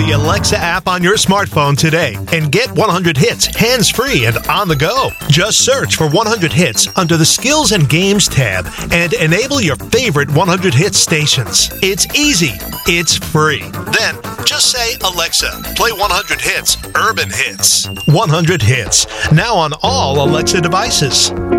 the Alexa app on your smartphone today and get 100 hits hands-free and on the go. Just search for 100 hits under the Skills and Games tab and enable your favorite 100 hits stations. It's easy. It's free. Then just say, Alexa, play 100 hits, urban hits. 100 hits. Now on all Alexa devices.